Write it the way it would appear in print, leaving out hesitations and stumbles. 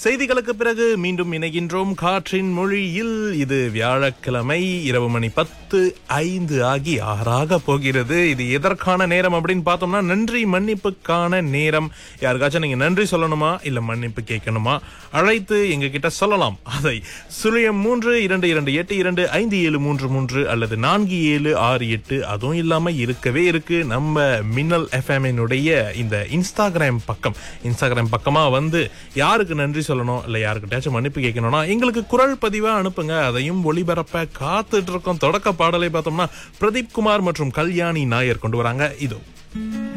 செய்திகளுக்கு பிறகு மீண்டும் இணைகின்றோம் காற்றின் மொழியில். இது வியாழக்கிழமை இரவு மணி 10:05 ஆகி 6 போகிறது. இது எதற்கான நேரம் அப்படின்னு பார்த்தோம்னா நன்றி மன்னிப்புக்கான நேரம். யாருக்காச்சும் நீங்க நன்றி சொல்லணுமா இல்ல மன்னிப்பு கேட்கணுமா அழைத்து எங்க கிட்ட சொல்லலாம். அதை 0322825733 அல்லது 4768. அதுவும் இல்லாம இருக்கவே இருக்கு நம்ம மின்னல் எஃப்எம்னுடைய இந்த இன்ஸ்டாகிராம் பக்கமா வந்து யாருக்கு நன்றி சொல்லணும் இல்ல யாருக்கிட்டாச்சும் மன்னிப்பு கேட்கணும்னா எங்களுக்கு குரல் பதிவா அனுப்புங்க. அதையும் ஒளிபரப்ப காத்துட்டு இருக்கோம். தொடக்க பாடலை பார்த்தோம்னா பிரதீப் குமார் மற்றும் கல்யாணி நாயர் கொண்டு வராங்க. இதோ